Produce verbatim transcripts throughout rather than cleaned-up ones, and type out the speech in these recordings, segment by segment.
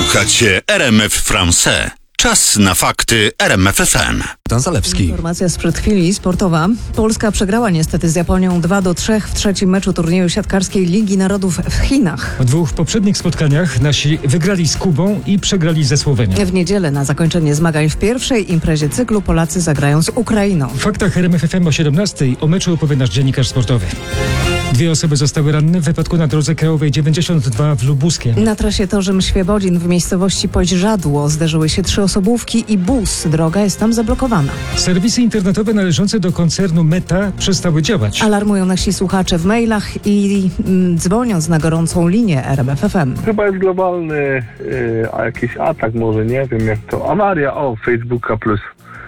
Słuchacie R M F Français. Czas na fakty R M F F M. Dan Zalewski. Informacja sprzed chwili sportowa. Polska przegrała niestety z Japonią dwa do trzech w trzecim meczu turnieju siatkarskiej Ligi Narodów w Chinach. W dwóch poprzednich spotkaniach nasi wygrali z Kubą i przegrali ze Słowenią. W niedzielę na zakończenie zmagań w pierwszej imprezie cyklu Polacy zagrają z Ukrainą. W faktach R M F F M o siedemnastej o meczu opowie nasz dziennikarz sportowy. Dwie osoby zostały ranne w wypadku na drodze krajowej dziewięćdziesiąt dwa w Lubuskiem. Na trasie Torzym-Świebodzin w miejscowości Poźrzadło zderzyły się trzy osobówki i bus. Droga jest tam zablokowana. Serwisy internetowe należące do koncernu Meta przestały działać. Alarmują nasi słuchacze w mailach i mm, dzwoniąc na gorącą linię R M F F M. Chyba jest globalny, yy, a jakiś atak może, nie wiem jak to. Awaria, o, Facebooka plus,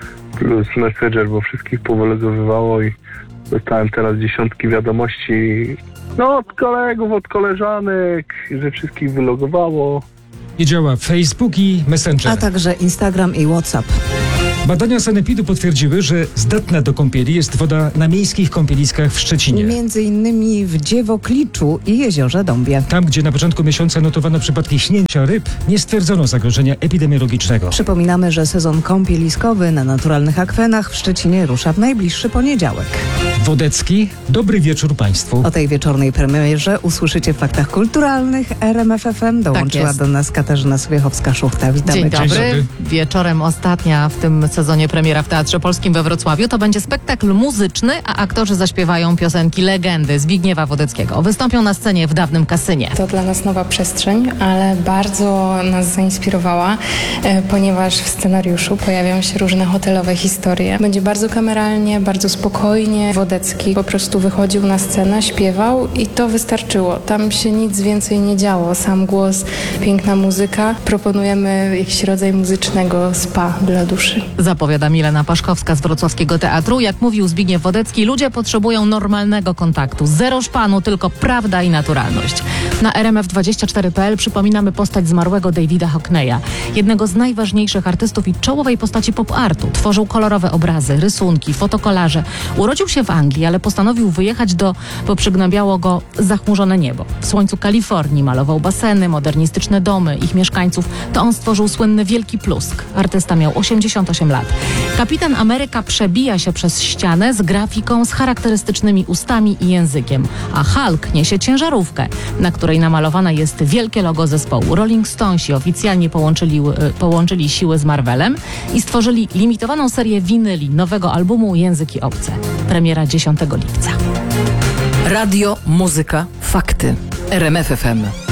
plus Messenger, bo wszystkich powylogowywało i dostałem teraz dziesiątki wiadomości, no od kolegów, od koleżanek, że wszystkich wylogowało. Nie działa Facebook i Messenger. A także Instagram i WhatsApp. Badania sanepidu potwierdziły, że zdatna do kąpieli jest woda na miejskich kąpieliskach w Szczecinie. Między innymi w Dziewokliczu i Jeziorze Dąbie. Tam, gdzie na początku miesiąca notowano przypadki śnięcia ryb, nie stwierdzono zagrożenia epidemiologicznego. Przypominamy, że sezon kąpieliskowy na naturalnych akwenach w Szczecinie rusza w najbliższy poniedziałek. Wodecki, dobry wieczór Państwu. O tej wieczornej premierze usłyszycie w faktach kulturalnych R M F F M. Dołączyła Tak jest. do nas Katarzyna Swiechowska-Szuchta. Witamy. Dzień dobry. dobry. Wieczorem ostatnia w tym sezonie premiera w Teatrze Polskim we Wrocławiu. To będzie spektakl muzyczny, a aktorzy zaśpiewają piosenki legendy Zbigniewa Wodeckiego. Wystąpią na scenie w dawnym kasynie. To dla nas nowa przestrzeń, ale bardzo nas zainspirowała, e, ponieważ w scenariuszu pojawią się różne hotelowe historie. Będzie bardzo kameralnie, bardzo spokojnie. Wodecki po prostu wychodził na scenę, śpiewał i to wystarczyło. Tam się nic więcej nie działo. Sam głos, piękna muzyka. Proponujemy jakiś rodzaj muzycznego spa dla duszy. Zapowiada Milena Paszkowska z Wrocławskiego Teatru. Jak mówił Zbigniew Wodecki, ludzie potrzebują normalnego kontaktu. Zero szpanu, tylko prawda i naturalność. Na R M F dwadzieścia cztery kropka p l przypominamy postać zmarłego Davida Hockneya, jednego z najważniejszych artystów i czołowej postaci pop-artu. Tworzył kolorowe obrazy, rysunki, fotokolaże. Urodził się w Anglii, ale postanowił wyjechać do, bo przygnębiało go zachmurzone niebo. W słońcu Kalifornii malował baseny, modernistyczne domy, ich mieszkańców. To on stworzył słynny Wielki Plusk. Artysta miał osiemdziesiąt osiem lat. Kapitan Ameryka przebija się przez ścianę z grafiką, z charakterystycznymi ustami i językiem, a Hulk niesie ciężarówkę, na której namalowane jest wielkie logo zespołu. Rolling Stonesi oficjalnie połączyli, połączyli siły z Marvelem i stworzyli limitowaną serię winyli nowego albumu Języki Obce. Premiera dziesiątego lipca. Radio, muzyka, fakty. R M F F M.